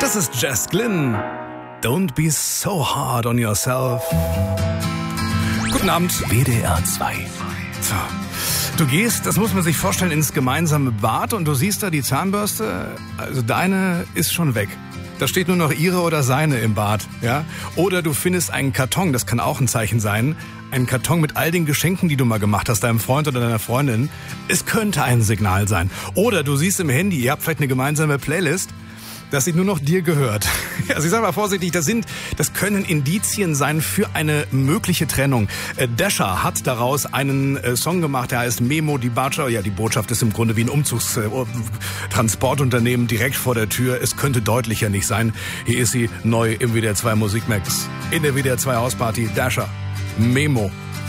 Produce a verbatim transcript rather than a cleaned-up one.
Das ist Jess Glynn. Don't be so hard on yourself. Guten Abend. W D R zwei. So. Du gehst, das muss man sich vorstellen, ins gemeinsame Bad und du siehst da die Zahnbürste, also deine ist schon weg. Da steht nur noch ihre oder seine im Bad, ja? Oder du findest einen Karton, das kann auch ein Zeichen sein, einen Karton mit all den Geschenken, die du mal gemacht hast, deinem Freund oder deiner Freundin. Es könnte ein Signal sein. Oder du siehst im Handy, ihr habt vielleicht eine gemeinsame Playlist, dass sie nur noch dir gehört. Also ich sag mal vorsichtig, das sind, das können Indizien sein für eine mögliche Trennung. Äh, Dasher hat daraus einen äh, Song gemacht, der heißt Memo, die Botschaft. Ja, die Botschaft ist im Grunde wie ein Umzugstransportunternehmen direkt vor der Tür. Es könnte deutlicher nicht sein. Hier ist sie neu im W D R zwei Musikmax. In der W D R zwei Hausparty. Dasher. Memo.